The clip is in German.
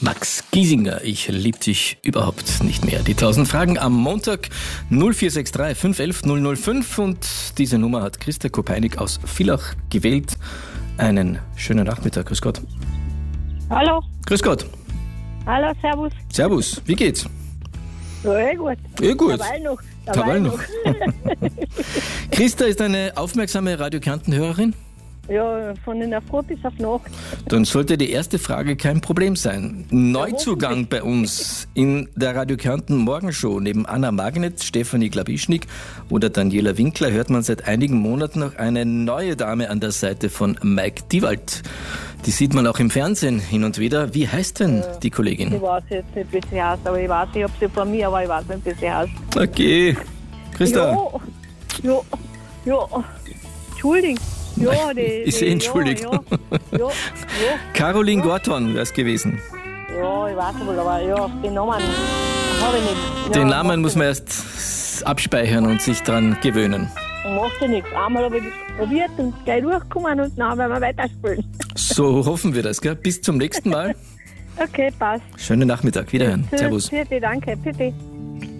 Max Giesinger, ich lieb dich überhaupt nicht mehr. Die 1000 Fragen am Montag 0463 511 005 und diese Nummer hat Christa Kopeinig aus Villach gewählt. Einen schönen Nachmittag, grüß Gott. Hallo. Grüß Gott. Hallo, servus. Servus, wie geht's? Ja, gut. Gut. Dabei noch. Christa ist eine aufmerksame Radio Kärnten-Hörerin? Ja, von in der Früh bis auf Nacht. Dann sollte die erste Frage kein Problem sein. Neuzugang bei uns in der Radio Kärnten Morgenshow. Neben Anna Magnet, Stefanie Glabischnik oder Daniela Winkler hört man seit einigen Monaten noch eine neue Dame an der Seite von Mike Diewald. Die sieht man auch im Fernsehen hin und wieder. Wie heißt denn die Kollegin? Ich weiß jetzt nicht, wie sie heißt, aber ich weiß, ich habe sie von mir, aber ich weiß nicht, wie sie heißt. Okay. Christa. Ja. Entschuldigung. Ja, Ich sehe, entschuldigt. Ja. Caroline Gorton wäre es gewesen. Ja, ich weiß wohl, aber ja, den Namen habe ich nicht. Ja, Den Namen muss man erst abspeichern und sich dran gewöhnen. Macht ja nichts. Einmal habe ich das probiert und gleich durchgekommen und dann werden wir weiterspielen. So hoffen wir das, gell? Bis zum nächsten Mal. Okay, passt. Schönen Nachmittag. Wiederhören. Servus. Bitte, danke. Bitte.